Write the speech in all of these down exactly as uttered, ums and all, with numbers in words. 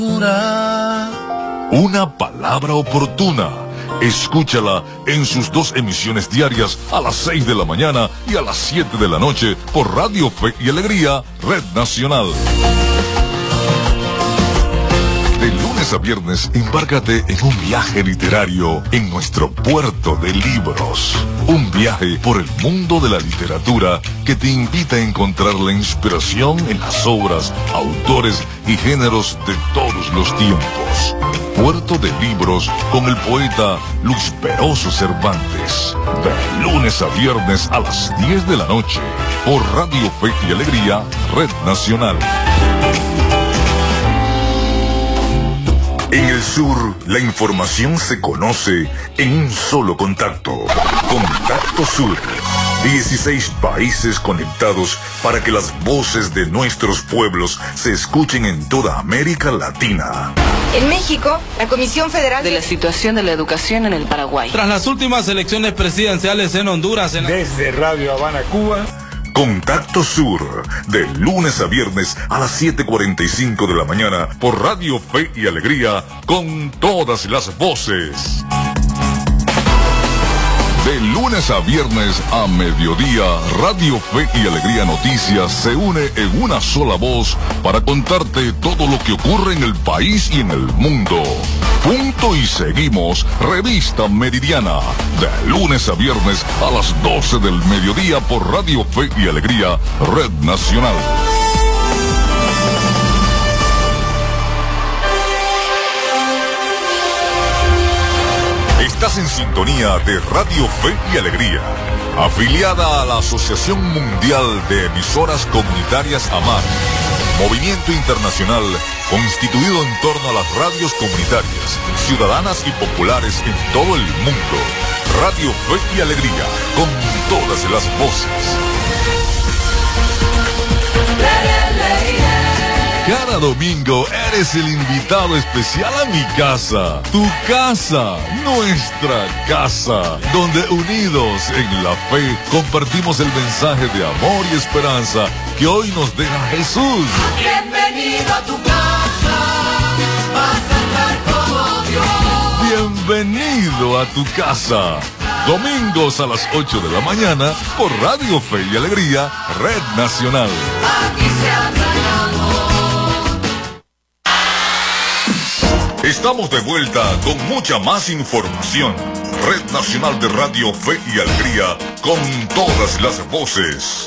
Una palabra oportuna. Escúchala en sus dos emisiones diarias a las seis de la mañana y a las siete de la noche por Radio Fe y Alegría, Red Nacional. De lunes a viernes, embárcate en un viaje literario en nuestro puerto de libros. Un viaje por el mundo de la literatura que te invita a encontrar la inspiración en las obras, autores y géneros de todos los tiempos. Puerto de Libros con el poeta Luis Peroso Cervantes. De lunes a viernes a las diez de la noche por Radio Fe y Alegría, Red Nacional. En el sur, la información se conoce en un solo contacto. Contacto Sur. dieciséis países conectados para que las voces de nuestros pueblos se escuchen en toda América Latina. En México, la Comisión Federal de la situación de la educación en el Paraguay. Tras las últimas elecciones presidenciales en Honduras. En la... Desde Radio Habana, Cuba. Contacto Sur, de lunes a viernes a las siete cuarenta y cinco de la mañana por Radio Fe y Alegría, con todas las voces. De lunes a viernes a mediodía, Radio Fe y Alegría Noticias se une en una sola voz para contarte todo lo que ocurre en el país y en el mundo. Punto y seguimos, Revista Meridiana, de lunes a viernes a las doce del mediodía por Radio Fe y Alegría, Red Nacional. Estás en sintonía de Radio Fe y Alegría, afiliada a la Asociación Mundial de Emisoras Comunitarias AMAR, movimiento internacional constituido en torno a las radios comunitarias, ciudadanas y populares en todo el mundo. Radio Fe y Alegría, con todas las voces. Cada domingo eres el invitado especial a mi casa, tu casa, nuestra casa, donde unidos en la fe compartimos el mensaje de amor y esperanza que hoy nos deja Jesús. Bienvenido a tu casa, vas a estar como Dios. Bienvenido a tu casa. Domingos a las ocho de la mañana por Radio Fe y Alegría, Red Nacional. Aquí se anda el amor. Estamos de vuelta con mucha más información. Red Nacional de Radio Fe y Alegría, con todas las voces.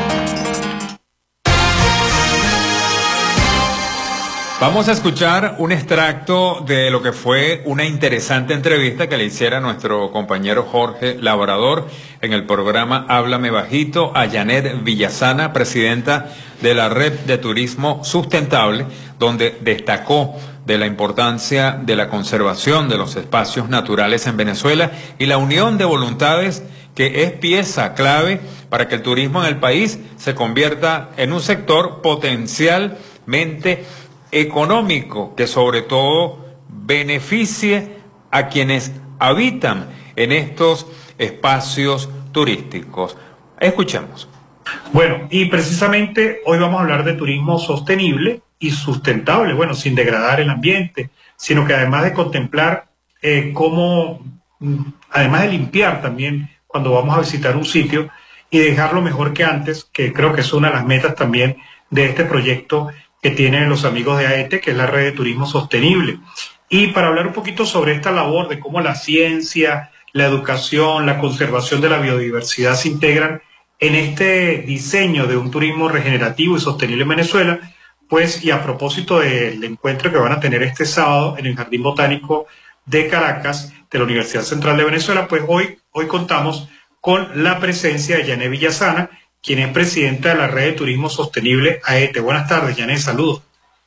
Vamos a escuchar un extracto de lo que fue una interesante entrevista que le hiciera nuestro compañero Jorge Labrador en el programa Háblame Bajito a Janet Villasana, presidenta de la Red de Turismo Sustentable, donde destacó de la importancia de la conservación de los espacios naturales en Venezuela y la unión de voluntades que es pieza clave para que el turismo en el país se convierta en un sector potencialmente económico que sobre todo beneficie a quienes habitan en estos espacios turísticos. Escuchemos. Bueno, y precisamente hoy vamos a hablar de turismo sostenible y sustentable, bueno, sin degradar el ambiente, sino que además de contemplar eh, cómo, además de limpiar también cuando vamos a visitar un sitio y dejarlo mejor que antes, que creo que es una de las metas también de este proyecto que tienen los amigos de AETE, que es la Red de Turismo Sostenible. Y para hablar un poquito sobre esta labor de cómo la ciencia, la educación, la conservación de la biodiversidad se integran en este diseño de un turismo regenerativo y sostenible en Venezuela, pues, y a propósito del encuentro que van a tener este sábado en el Jardín Botánico de Caracas, de la Universidad Central de Venezuela, pues hoy, hoy contamos con la presencia de Janet Villasana, quien es presidenta de la Red de Turismo Sostenible AETE. Buenas tardes, Janet, saludos.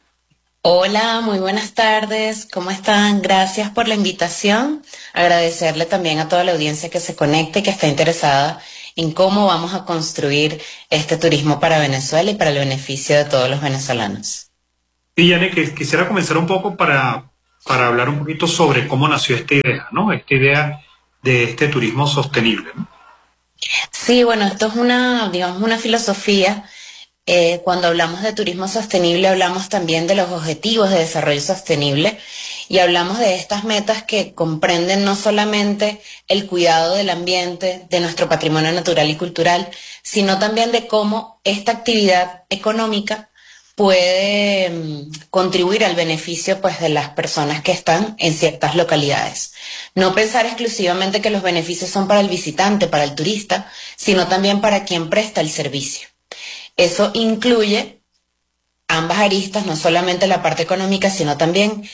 Hola, muy buenas tardes, ¿cómo están? Gracias por la invitación. Agradecerle también a toda la audiencia que se conecte y que está interesada en cómo vamos a construir este turismo para Venezuela y para el beneficio de todos los venezolanos. Y Janet, que quisiera comenzar un poco para, para hablar un poquito sobre cómo nació esta idea, ¿no? Esta idea de este turismo sostenible, ¿no? Sí, bueno, esto es una, digamos, una filosofía Eh, cuando hablamos de turismo sostenible, hablamos también de los objetivos de desarrollo sostenible y hablamos de estas metas que comprenden no solamente el cuidado del ambiente, de nuestro patrimonio natural y cultural, sino también de cómo esta actividad económica puede mm, contribuir al beneficio pues, de las personas que están en ciertas localidades. No pensar exclusivamente que los beneficios son para el visitante, para el turista, sino también para quien presta el servicio. Eso incluye ambas aristas, no solamente la parte económica, sino también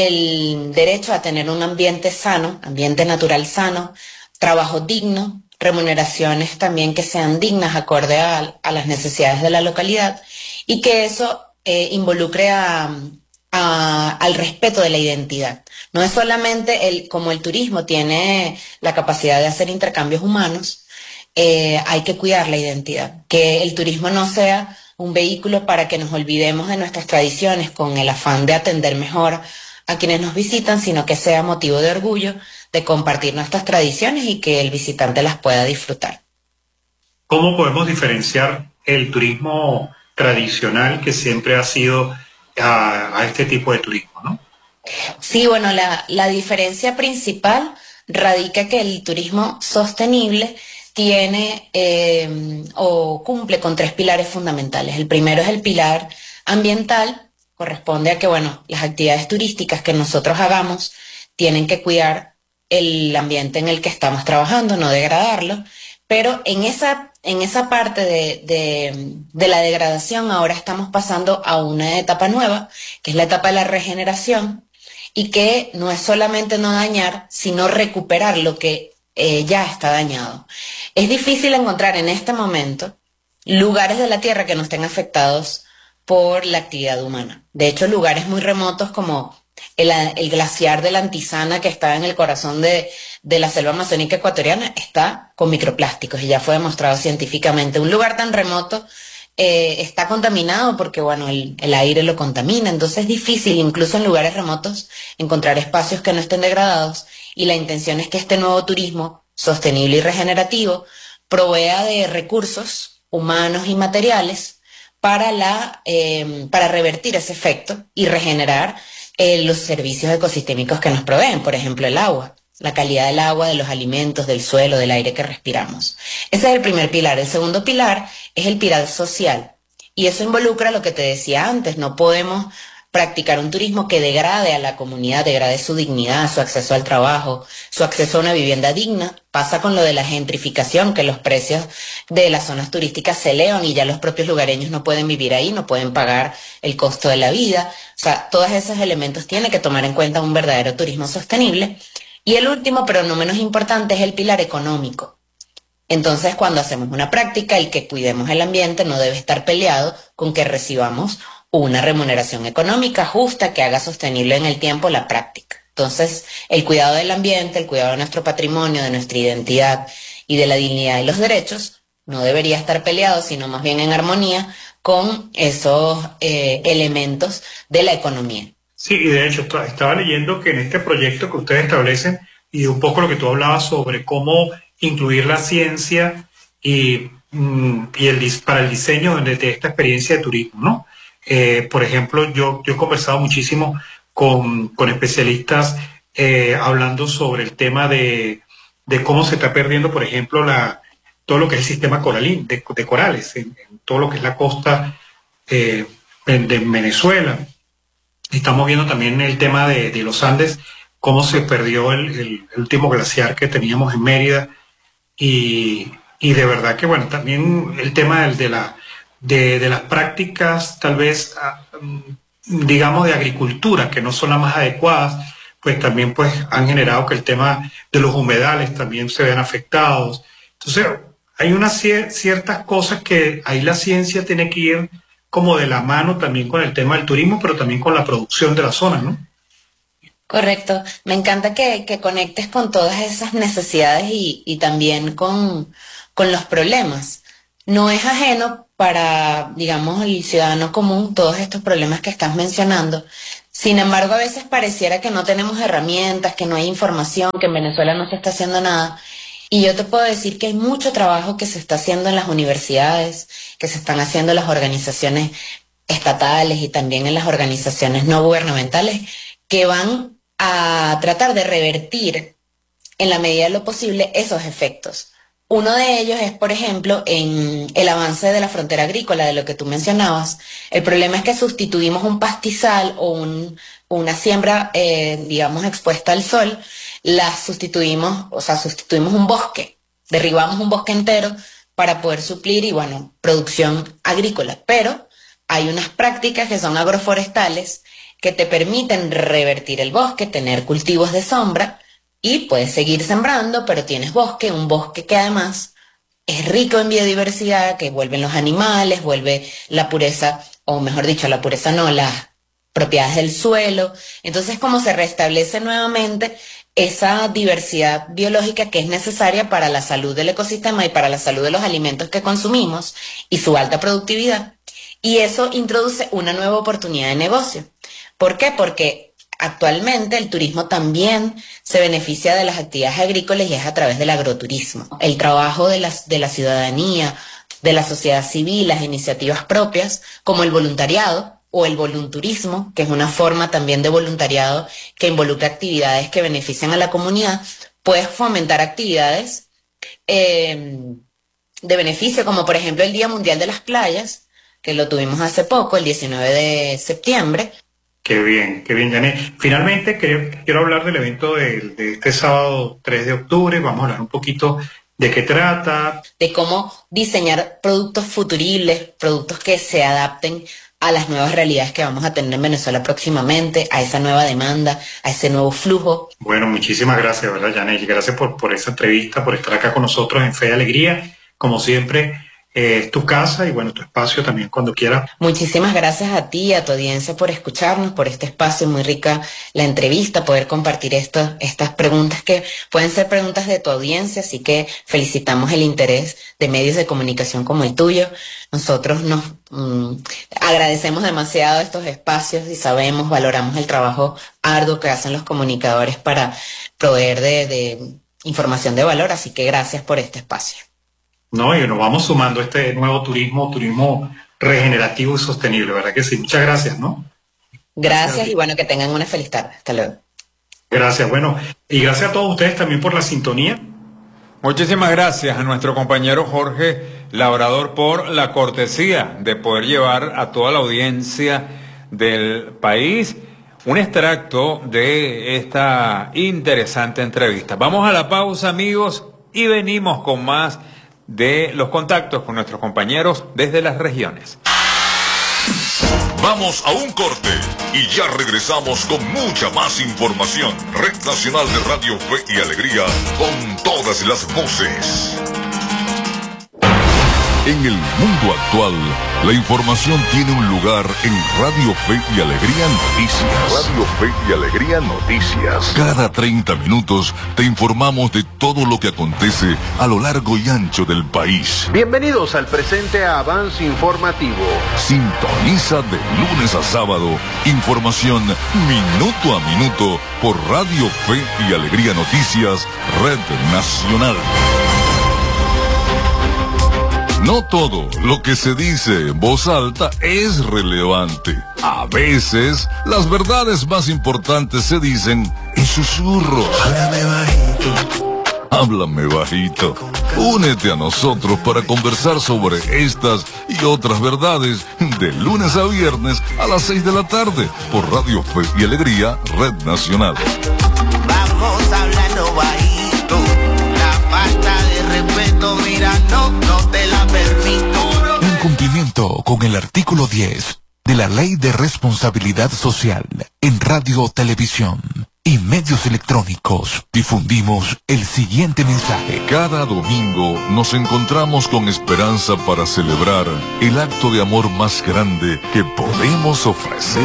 el derecho a tener un ambiente sano, ambiente natural sano, trabajo digno, remuneraciones también que sean dignas acorde a, a las necesidades de la localidad y que eso eh, involucre a, a, al respeto de la identidad. No es solamente el, como el turismo tiene la capacidad de hacer intercambios humanos, Eh, hay que cuidar la identidad, que el turismo no sea un vehículo para que nos olvidemos de nuestras tradiciones con el afán de atender mejor a quienes nos visitan, sino que sea motivo de orgullo de compartir nuestras tradiciones y que el visitante las pueda disfrutar. ¿Cómo podemos diferenciar el turismo tradicional que siempre ha sido a, a este tipo de turismo, ¿no? Sí, bueno, la, la diferencia principal radica que el turismo sostenible tiene eh, o cumple con tres pilares fundamentales. El primero es el pilar ambiental, corresponde a que, bueno, las actividades turísticas que nosotros hagamos tienen que cuidar el ambiente en el que estamos trabajando, no degradarlo, pero en esa, en esa parte de, de, de la degradación ahora estamos pasando a una etapa nueva, que es la etapa de la regeneración, y que no es solamente no dañar, sino recuperar lo que Eh, ya está dañado. Es difícil encontrar en este momento lugares de la Tierra que no estén afectados por la actividad humana. De hecho, lugares muy remotos como el, el glaciar de la Antisana, que está en el corazón de, de la selva amazónica ecuatoriana, está con microplásticos y ya fue demostrado científicamente. Un lugar tan remoto eh, está contaminado porque, bueno, el, el aire lo contamina. Entonces es difícil, incluso en lugares remotos, encontrar espacios que no estén degradados. Y la intención es que este nuevo turismo sostenible y regenerativo provea de recursos humanos y materiales para, la, eh, para revertir ese efecto y regenerar eh, los servicios ecosistémicos que nos proveen, por ejemplo el agua, la calidad del agua, de los alimentos, del suelo, del aire que respiramos. Ese es el primer pilar. El segundo pilar es el pilar social y eso involucra lo que te decía antes, no podemos practicar un turismo que degrade a la comunidad, degrade su dignidad, su acceso al trabajo, su acceso a una vivienda digna. Pasa con lo de la gentrificación, que los precios de las zonas turísticas se elevan y ya los propios lugareños no pueden vivir ahí, no pueden pagar el costo de la vida. O sea, todos esos elementos tiene que tomar en cuenta un verdadero turismo sostenible. Y el último, pero no menos importante, es el pilar económico. Entonces, cuando hacemos una práctica, el que cuidemos el ambiente no debe estar peleado con que recibamos una remuneración económica justa que haga sostenible en el tiempo la práctica. Entonces, el cuidado del ambiente, el cuidado de nuestro patrimonio, de nuestra identidad y de la dignidad y los derechos no debería estar peleado, sino más bien en armonía con esos eh, elementos de la economía. Sí, y de hecho estaba leyendo que en este proyecto que ustedes establecen, y un poco lo que tú hablabas sobre cómo incluir la ciencia y, y el, para el diseño de, de esta experiencia de turismo, ¿no? Eh, por ejemplo, yo, yo he conversado muchísimo con, con especialistas eh, hablando sobre el tema de, de cómo se está perdiendo, por ejemplo, la, todo lo que es el sistema coralín, de, de corales, en, en todo lo que es la costa eh, de Venezuela. Estamos viendo también el tema de, de los Andes, cómo se perdió el, el, el último glaciar que teníamos en Mérida. Y, y de verdad que, bueno, también el tema del, de, la, de, de las prácticas, tal vez, digamos, de agricultura, que no son las más adecuadas, pues también pues, han generado que el tema de los humedales también se vean afectados. Entonces, hay unas ciertas cosas que ahí la ciencia tiene que ir como de la mano también con el tema del turismo, pero también con la producción de la zona, ¿no? Correcto. Me encanta que, que conectes con todas esas necesidades y, y también con, con los problemas. No es ajeno para, digamos, el ciudadano común todos estos problemas que estás mencionando. Sin embargo, a veces pareciera que no tenemos herramientas, que no hay información, que en Venezuela no se está haciendo nada. Y yo te puedo decir que hay mucho trabajo que se está haciendo en las universidades, que se están haciendo en las organizaciones estatales y también en las organizaciones no gubernamentales, que van a tratar de revertir en la medida de lo posible esos efectos. Uno de ellos es, por ejemplo, en el avance de la frontera agrícola, de lo que tú mencionabas. El problema es que sustituimos un pastizal o un, una siembra, eh, digamos, expuesta al sol, la sustituimos, o sea, sustituimos un bosque, derribamos un bosque entero para poder suplir, y bueno, producción agrícola. Pero hay unas prácticas que son agroforestales que te permiten revertir el bosque, tener cultivos de sombra, y puedes seguir sembrando, pero tienes bosque, un bosque que además es rico en biodiversidad, que vuelven los animales, vuelve la pureza, o mejor dicho, la pureza no, las propiedades del suelo. Entonces, como se restablece nuevamente esa diversidad biológica que es necesaria para la salud del ecosistema y para la salud de los alimentos que consumimos y su alta productividad. Y eso introduce una nueva oportunidad de negocio. ¿Por qué? Porque actualmente el turismo también se beneficia de las actividades agrícolas y es a través del agroturismo. El trabajo de la, de la ciudadanía, de la sociedad civil, las iniciativas propias, como el voluntariado o el volunturismo, que es una forma también de voluntariado que involucra actividades que benefician a la comunidad, puede fomentar actividades eh, de beneficio, como por ejemplo el Día Mundial de las Playas, que lo tuvimos hace poco, el diecinueve de septiembre. Qué bien, qué bien, Janet. Finalmente, quiero, quiero hablar del evento de, de este sábado tres de octubre. Vamos a hablar un poquito de qué trata. De cómo diseñar productos futuribles, productos que se adapten a las nuevas realidades que vamos a tener en Venezuela próximamente, a esa nueva demanda, a ese nuevo flujo. Bueno, muchísimas gracias, ¿verdad, Janet? Gracias por, por esta entrevista, por estar acá con nosotros en Fe y Alegría. Como siempre, Eh, es tu casa y bueno, tu espacio también cuando quieras. Muchísimas gracias a ti y a tu audiencia por escucharnos, por este espacio, muy rica la entrevista, poder compartir esto, estas preguntas que pueden ser preguntas de tu audiencia, así que felicitamos el interés de medios de comunicación como el tuyo. Nosotros nos mmm, agradecemos demasiado estos espacios y sabemos, valoramos el trabajo arduo que hacen los comunicadores para proveer de, de información de valor, así que gracias por este espacio. No, y nos vamos sumando a este nuevo turismo, turismo regenerativo y sostenible, ¿verdad que sí? Muchas gracias, ¿no? Gracias, gracias. Y bueno, que tengan una feliz tarde. Hasta luego. Gracias, bueno, y gracias a todos ustedes también por la sintonía. Muchísimas gracias a nuestro compañero Jorge Labrador por la cortesía de poder llevar a toda la audiencia del país un extracto de esta interesante entrevista. Vamos a la pausa, amigos, y venimos con más de los contactos con nuestros compañeros desde las regiones. Vamos a un corte y ya regresamos con mucha más información. Red Nacional de Radio Fe y Alegría, con todas las voces. En el mundo actual, la información tiene un lugar en Radio Fe y Alegría Noticias. Radio Fe y Alegría Noticias. Cada treinta minutos te informamos de todo lo que acontece a lo largo y ancho del país. Bienvenidos al presente avance informativo. Sintoniza de lunes a sábado información minuto a minuto por Radio Fe y Alegría Noticias, Red Nacional. No todo lo que se dice en voz alta es relevante. A veces, las verdades más importantes se dicen en susurros. Háblame bajito. Háblame bajito. Únete a nosotros para conversar sobre estas y otras verdades de lunes a viernes a las seis de la tarde por Radio Fe y Alegría, Red Nacional. Vamos hablando bajito. La falta de respeto, mira, no, no te la permito. En cumplimiento con el artículo diez de la Ley de Responsabilidad Social en Radio, Televisión y medios electrónicos, difundimos el siguiente mensaje. Cada domingo nos encontramos con esperanza para celebrar el acto de amor más grande que podemos ofrecer.